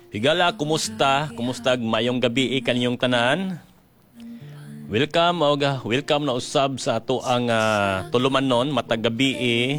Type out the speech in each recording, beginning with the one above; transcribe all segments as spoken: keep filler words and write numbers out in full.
Higala, kumusta? Kumusta mayong gabi kaninyong tanan? Welcome o welcome na usab sa ato ang uh, tulumanon matag gabi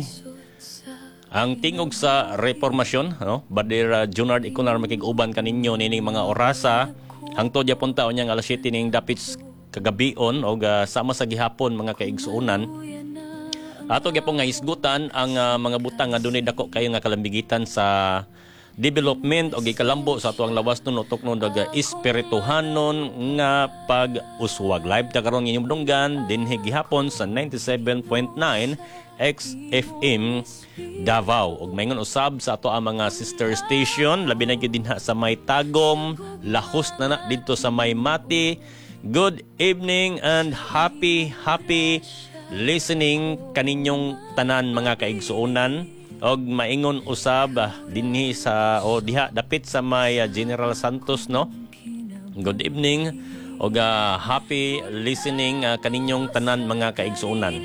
ang tingog sa reformasyon, no? Badir uh, Junard ikunar makig-uban kaninyo nining mga orasa hangtod yapon taon yang alas siyete ning dapit kagabion o uh, sama sa gihapon mga kaigsuonan. Ato gyapon nga isgutan ang uh, mga butang nga dunay dako kayo nga kalambigitan sa development o gikalambo sa tuang lawas nun utok nun daga espirituhanon nga pag-uswag. Live ta karon inyong dunggan dinhi gihapon sa ninety-seven point nine X F M Davao. Og mayngon usab sa ato ang mga sister station labi na gyud dinha sa may Tagum, lahos na na didto sa may Mati. Good evening and happy happy listening kaninyong tanan mga kaigsuonan. Og maingon usab uh, dinhi sa o diha dapit sa may uh, General Santos, no. Good evening og uh, happy listening uh, kaninyong tanan mga kaigsuonan.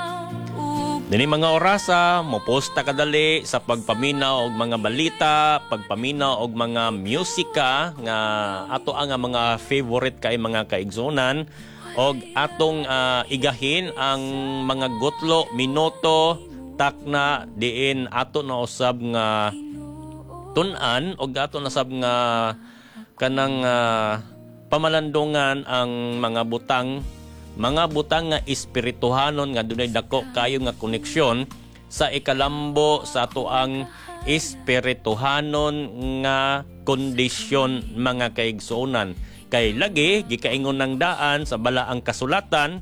Dinhi mga orasa mo posta kadali sa pagpaminaw og mga balita, pagpaminaw og mga musika nga ato ang mga favorite kay mga kaigsuonan og atong uh, igahin ang mga gutlo minuto takna diin ato na usab nga tun-an og ato na sab nga kanang uh, pamalandungan ang mga butang mga butang nga espirituhanon nga dunay dako kayo nga koneksyon sa ikalambo sa ato ang espirituhanon nga kondisyon mga kaigsuonan. Kay lagi gikaingon ng daan sa balaang kasulatan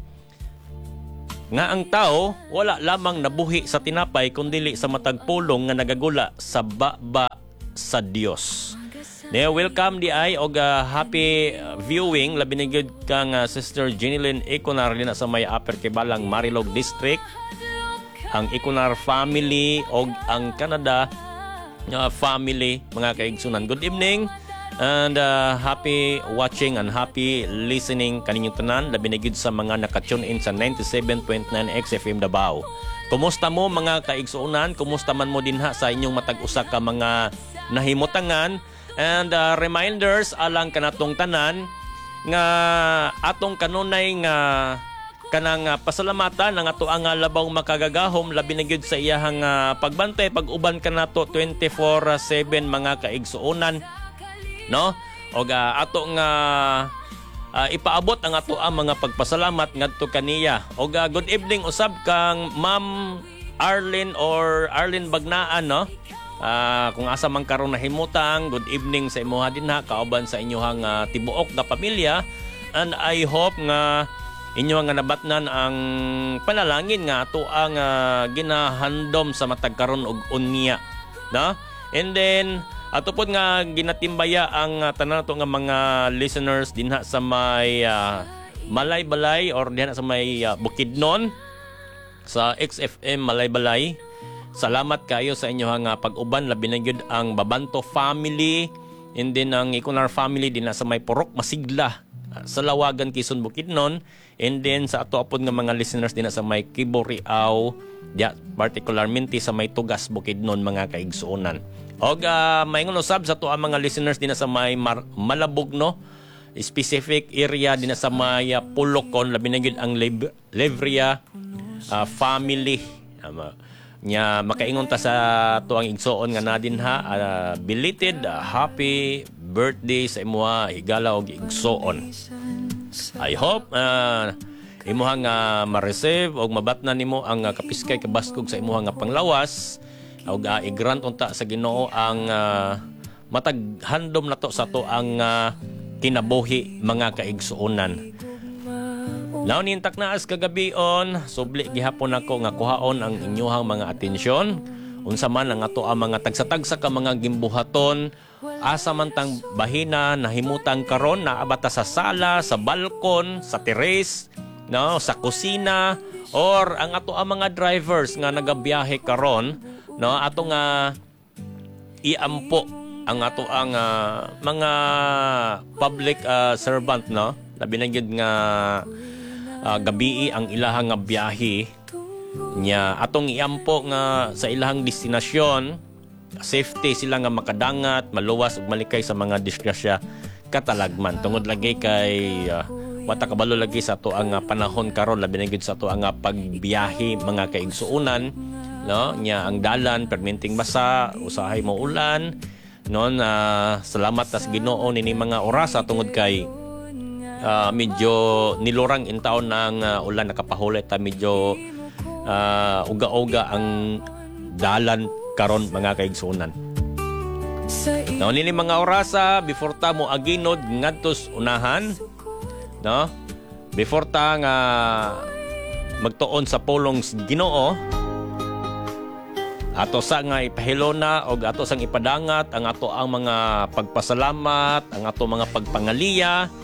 nga ang tao wala lamang nabuhi sa tinapay kundi sa matag pulong nga nagagula sa baba sa Dios. Now, welcome di ay og uh, happy viewing labi na gyud kang uh, Sister Jenilyn Ikunar na sa may Upper Kibalang Marilog District. Ang Ikunar family og ang Canada uh, family mga kaigsunan. Good evening. And uh, happy watching and happy listening kaninyong tanan labi na gyud sa mga naka-tune in sa ninety-seven point nine X F M Davao. Kumusta mo mga kaigsuonan? Kumusta man mo dinha sa inyong matag-usa ka mga nahimutangan? And uh, reminders alang kanatong tanan nga atong kanunay nga kanang uh, pasalamatan ang ato ang uh, labaw makagagahom labi na gyud sa iyahang uh, pagbantay pag-uban kanato twenty-four seven mga kaigsuonan. No? Og uh, ato nga uh, ipaabot ang ato ang mga pagpasalamat ngadto kaniya. Og uh, good evening usab kang Ma'am Arlene or Arlene Bagnaan, no? Uh, kung asa man karon nahimutang, good evening sa imuha dinha kauban sa inyohang uh, tibuok nga pamilya. And I hope nga inyo nga nabatnan ang panalangin nga ato ang uh, ginahandom sa matag karon og unya, no? And then ato po nga ginatimbaya ang uh, tanan nato nga mga listeners dinha sa may uh, Malaybalay or dinha sa may uh, Bukidnon sa X F M Malaybalay. Salamat kayo sa inyo nga pag-uban labi na gyud ang Babanto family and then ang Ikunar family dinha sa may Purok Masigla uh, sa Lawagan, Quezon, Bukidnon, and then sa ato apod nga mga listeners dinha sa may Kibo, Riau, yeah, particularmente sa may Tugas, Bukidnon mga kaigsuonan. Og uh, mayngon usab sa to ang mga listeners din sa may Mar- Malabog, no? Specific area din sa may uh, Pulokon labi na gyud ang Lev- Levria uh, family. Um, nya makaingon ta sa to ang igsoon nga na dinha uh, belated uh, happy birthday sa imuha higala og igsoon. I hope uh, imuha nga ma-receive og mabatnan nimo ang uh, kapiskay kabaskog sa imuha nga panglawas. Og uh, i-grant unta sa Ginoo ang uh, mataghandom nato sa to ang uh, kinabuhi mga kaigsuonan. Now nintak na as kagabion, subli gihapon ako nga kuhaon ang inyohang mga atensyon. Unsa man ang ato ang mga tagsa-tagsa ka mga gimbuhaton, asa man tang bahina nahimutang karon naabata sa sala, sa balkon, sa terrace, no, sa kusina, or ang ato ang mga drivers nga nagabiyahe karon, no, ato nga iampo ang ato ang uh, mga public uh, servant, no, labi na gyud nga uh, gabii ang ilahang nga biyahe nya atong iampo nga sa ilahang destinasyon safety sila nga makadangat, maluwas ug malikay sa mga disgrasya katalagman. Tungod lagi kay uh, wata kabalo lagi sa ato ang uh, panahon karon, labi na gyud sa ato ang uh, pagbiyahe mga kaigsuonan, no? Nya ang dalan perminting basa, usahay mo ulan, no? Uh, salamat tas Ginoo nini mga oras tungod kay uh, medyo nilurang in taon ng uh, ulan nakapahulit ta medyo uh, uga-uga ang dalan karon mga kaigsuonan. No, nini mga orasa before ta mo aginod ngadtos unahan, no? Before ta nga magtuon sa pulong Ginoo, ato sa nga ipahilona og ato sang ipadangat ang ato ang mga pagpasalamat, ang ato mga pagpangaliya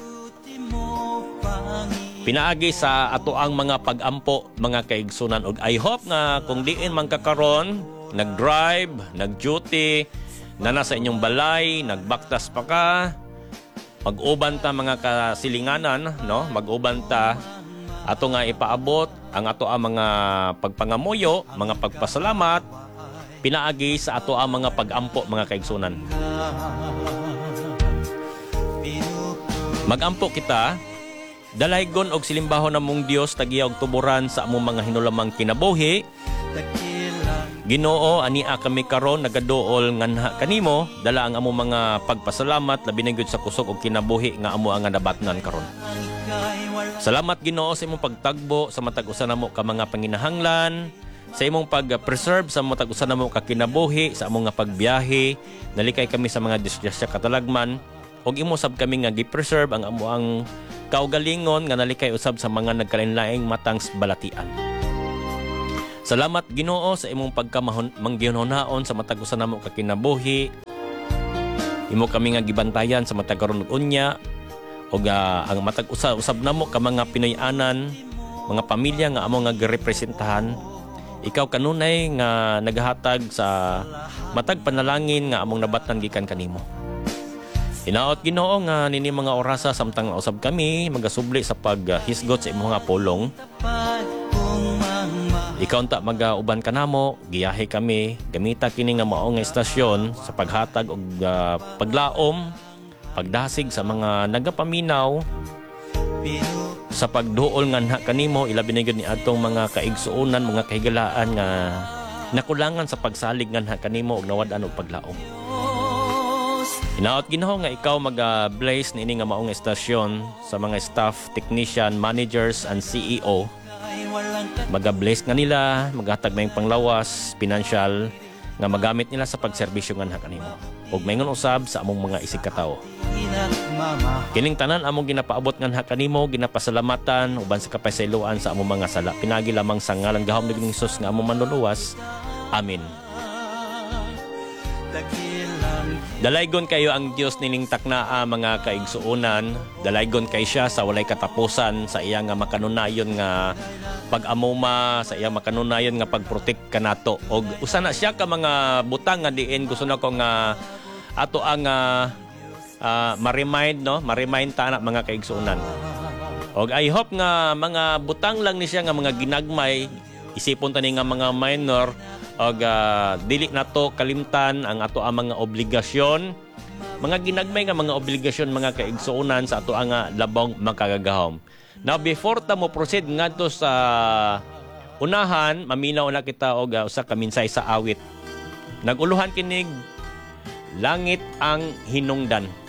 pinaagi sa ato ang mga pagampo mga kaigsunan. Og I hope nga kung diin man kakaron nag-drive, nag-duty, na nasa inyong balay, nagbaktas pa ka, mag-uban ta mga kasilinganan, no? Mag-uban ta ato nga ipaabot ang ato ang mga pagpangamuyo, mga pagpasalamat pinaagi sa ato ang mga pagampo mga kaigsunan. Magampo kita, dalaygon og silimbaho namong Dios tagiya og tuburan sa among mga hinulamang kinabuhi. Ginoo, ania kami karon nagaduol nganha kanimo, dala ang amo mga pagpasalamat labi na gyud sa kusog og kinabuhi nga amo ang nabatnan karon. Salamat Ginoo sa imong pagtagbo sa matag usa namo ka mga panginahanglan, sa imong pag-preserve sa matag usa namo ka kinabuhi sa among nga pagbiyahe, nalikay kami sa mga disgrasya katalagman, og imo sab kami nga gi-preserve ang amo ang kaugalingon nga nalikay usab sa mga nagkalain-laing matang balatian. Salamat Ginoo sa imong pagkamanggihonaon sa matag usa namo ka kinabuhi. Imo kami nga gibantayan sa matag karon ug unya og uh, ang matag usa usab namo ka mga Pinoy-anan, mga pamilya nga amo nga girepresentahan. Ikaw kanunay nga nagahatag sa matag panalangin nga among nabatnan gikan kanimo. Hinaot Ginoo nga nini mga orasa samtang usab kami magasubli sa paghisgot sa imong nga pulong. Ikaw ta magauban kanamo, giyahe kami, gamita kini nga mao nga estasyon sa paghatag og uh, paglaom, pagdasig sa mga nagapaminaw, sa pagduol nganha kanimo, ilabi na gyud ni atong mga kaigsuonan, mga kahigalaan nga nakulangan sa pagsalig nganha kanimo og nawad-an og paglaom. Hinaot Ginoo nga ikaw mag-bless nini nga mao nga estasyon sa mga staff, technician, managers and C E O. Mag-bless nga nila, maghatag may panglawas, financial, nga magamit nila sa pagserbisyo nga kanimo. Ug mayngon usab sa among mga isig katawo. Kining tanan among ginapaabot nga kanimo, ginapasalamatan uban sa kapasayloan sa among mga sala. Pinagi lamang sa ngalan gahom ni Hesus nga among manluluwas. Amen. Dalaygon kayo ang Dios nining taknaa mga kaigsuonan. Dalaygon kay siya sa walay katapusan sa iya nga makanunayon nga pag-amuma, sa iya makanunayon nga pagprotek kanato. Og usa na siya ka mga butang nga diin gusto na ko nga ato ang uh, uh, ma-remind, no? Ma-remind ta na mga kaigsuonan. Og I hope nga mga butang lang ni siya nga mga ginagmay, isipon ta ni nga mga minor og uh, dili na to kalimtan ang ato ang mga obligasyon, mga ginagmay nga mga obligasyon mga kaigsuonan sa ato ang labong makagagahom. Now before ta mo proceed ngadto sa unahan, maminaw na kita og uh, usa ka minsay sa awit. Naguluhan kinig langit ang hinungdan.